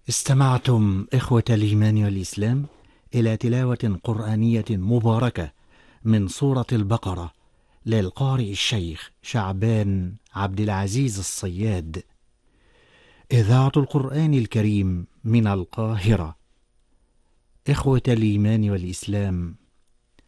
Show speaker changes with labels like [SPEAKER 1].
[SPEAKER 1] استمعتم إخوة الإيمان والإسلام إلى تلاوة قرآنية مباركة من سورة البقرة للقارئ الشيخ شعبان عبد العزيز الصياد. إذاعة القرآن الكريم من القاهرة. إخوة الإيمان والإسلام،